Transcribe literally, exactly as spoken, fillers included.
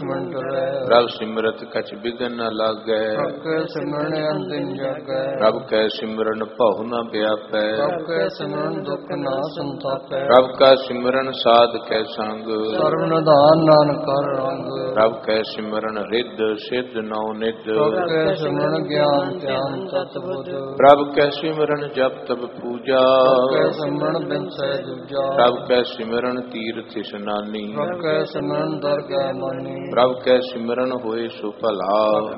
Minute ਰਹਿ। ਪ੍ਰਭ ਸਿਮਰਤ ਕਛ ਬਿਘਨ ਨ ਲਾਗੈ। ਪ੍ਰਭ ਕੈ ਸਿਮਰਨ ਅੰਤਿਮ ਜਾਗੈ। ਪ੍ਰਭ ਕੈ ਸਿਮਰਨ ਭਉ ਨ ਵਿਆਪੈ। ਪ੍ਰਭ ਕੈ ਸਿਮਰਨ ਦੁਖ ਨਾ ਸੰਤਾਪੈ। ਪ੍ਰਭ ਕਾ ਸਿਮਰਨ ਸਾਧ ਕੈ ਸੰਗ। ਸਰਬ ਨਿਧਾਨ ਨਾਨਕ ਹਰਿ ਰੰਗ। ਪ੍ਰਭ ਕੈ ਸਿਮਰਨ ਰਿੱਧ ਸਿੱਧ ਨਉ ਨਿਧ। ਪ੍ਰਭ ਕੈ ਸਿਮਰਨ ਗਿਆਨ ਧਿਆਨ ਤਤ ਬੁੱਧ। ਪ੍ਰਭ ਕੈ ਸਿਮਰਨ ਜਪ ਤਪ ਪੂਜਾ। ਪ੍ਰਭ ਕੈ ਸਿਮਰਨ ਬਿਨਸੈ ਦੂਜਾ। ਪ੍ਰਭ ਕੈ ਸਿਮਰਨ ਤੀਰਥ ਇਸਨਾਨੀ। ਪ੍ਰਭ ਕੈ ਸਿਮਰਨ ਦਰਗਹਿ ਮਾਨੀ। ਪ੍ਰਭ ਕੈ ਸਿਮਰਨ ਹੋਏ ਸੁ ਭਲਾ।